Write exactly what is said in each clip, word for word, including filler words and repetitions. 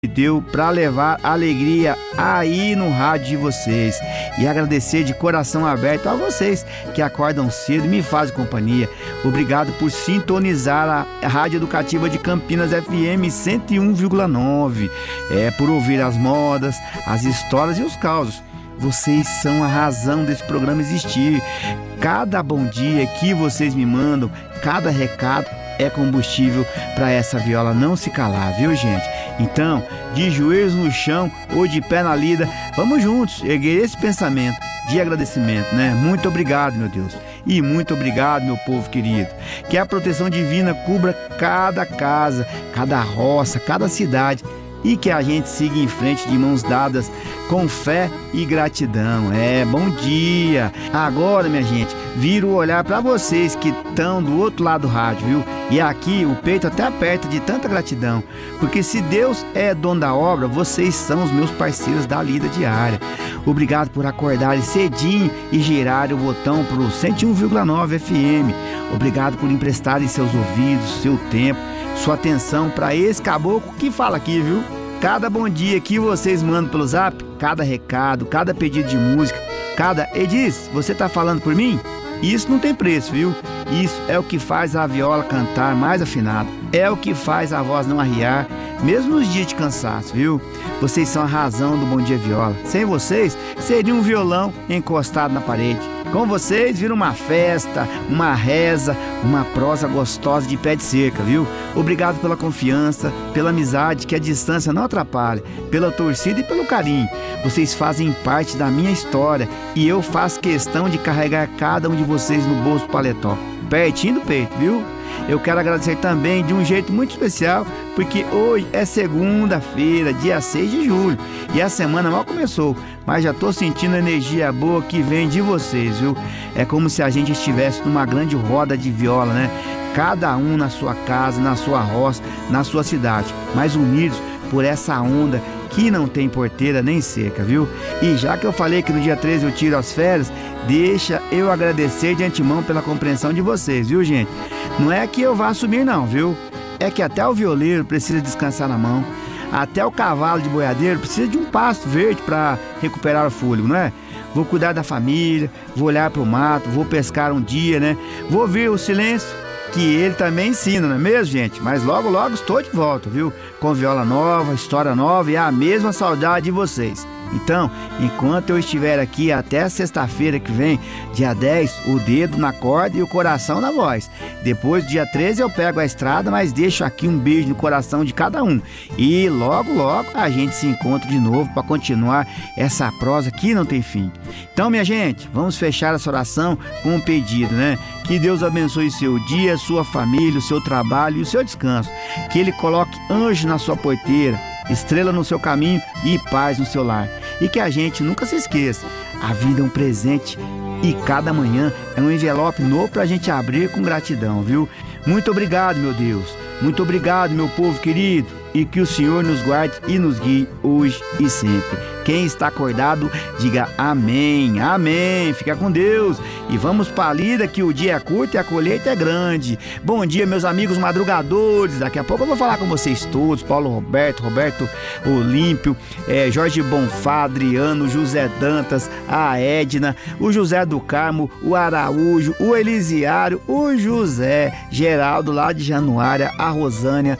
deu para levar alegria aí no rádio de vocês e agradecer de coração aberto a vocês que acordam cedo e me fazem companhia. Obrigado por sintonizar a Rádio Educativa de Campinas F M cento e um vírgula nove, é, por ouvir as modas, as histórias e os causos. Vocês são a razão desse programa existir. Cada bom dia que vocês me mandam, cada recado é combustível para essa viola não se calar, viu, gente? Então, de joelhos no chão ou de pé na lida, vamos juntos erguer esse pensamento de agradecimento, né? Muito obrigado, meu Deus. E muito obrigado, meu povo querido. Que a proteção divina cubra cada casa, cada roça, cada cidade. E que a gente siga em frente de mãos dadas com fé e gratidão. É, bom dia! Agora, minha gente, viro o olhar para vocês que estão do outro lado do rádio, viu? E aqui o peito até aperta de tanta gratidão. Porque se Deus é dono da obra, vocês são os meus parceiros da lida diária. Obrigado por acordarem cedinho e girarem o botão para o cento e um vírgula nove F M. Obrigado por emprestarem seus ouvidos, seu tempo, sua atenção para esse caboclo que fala aqui, viu? Cada bom dia que vocês mandam pelo zap, cada recado, cada pedido de música, cada... Edis, você tá falando por mim? Isso não tem preço, viu? Isso é o que faz a viola cantar mais afinado. É o que faz a voz não arriar, mesmo nos dias de cansaço, viu? Vocês são a razão do Bom Dia Viola. Sem vocês, seria um violão encostado na parede. Com vocês, vira uma festa, uma reza, uma prosa gostosa de pé de cerca, viu? Obrigado pela confiança, pela amizade que a distância não atrapalha, pela torcida e pelo carinho. Vocês fazem parte da minha história e eu faço questão de carregar cada um de vocês no bolso do paletó, pertinho do peito, viu? Eu quero agradecer também de um jeito muito especial, porque hoje é segunda-feira, dia seis de julho, e a semana mal começou, mas já tô sentindo a energia boa que vem de vocês, viu? É como se a gente estivesse numa grande roda de viola, né? Cada um na sua casa, na sua roça, na sua cidade, mas unidos por essa onda que não tem porteira nem cerca, viu? E já que eu falei que no dia treze eu tiro as férias, deixa eu agradecer de antemão pela compreensão de vocês, viu, gente? Não é que eu vá assumir não, viu? É que até o violeiro precisa descansar na mão, até o cavalo de boiadeiro precisa de um pasto verde para recuperar o fôlego, não é? Vou cuidar da família, vou olhar para o mato, vou pescar um dia, né? Vou ouvir o silêncio que ele também ensina, não é mesmo, gente? Mas logo, logo estou de volta, viu? Com viola nova, história nova e a mesma saudade de vocês. Então, enquanto eu estiver aqui até sexta-feira que vem, dia dez, o dedo na corda e o coração na voz. Depois, dia treze, eu pego a estrada, mas deixo aqui um beijo no coração de cada um. E logo, logo, a gente se encontra de novo para continuar essa prosa que não tem fim. Então, minha gente, vamos fechar essa oração com um pedido, né? Que Deus abençoe seu dia, sua família, o seu trabalho e o seu descanso. Que Ele coloque anjo na sua porteira, estrela no seu caminho e paz no seu lar. E que a gente nunca se esqueça, a vida é um presente e cada manhã é um envelope novo para a gente abrir com gratidão, viu? Muito obrigado, meu Deus. Muito obrigado, meu povo querido. E que o Senhor nos guarde e nos guie hoje e sempre. Quem está acordado, diga amém, amém. Fica com Deus e vamos para a lida que o dia é curto e a colheita é grande. Bom dia, meus amigos madrugadores. Daqui a pouco eu vou falar com vocês todos. Paulo Roberto, Roberto Olímpio, é, Jorge Bonfá, Adriano, José Dantas, a Edna, o José do Carmo, o Araújo, o Elisiário, o José, Geraldo lá de Januária, a Rosânia,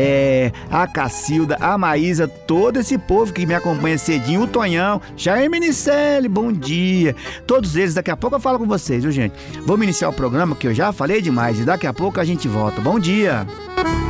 é, a Cacilda, a Maísa, todo esse povo que me acompanha cedinho, o Tonhão, Jair Minicelli, bom dia. Todos eles, daqui a pouco eu falo com vocês, viu, gente? Vamos iniciar o programa que eu já falei demais e daqui a pouco a gente volta. Bom dia!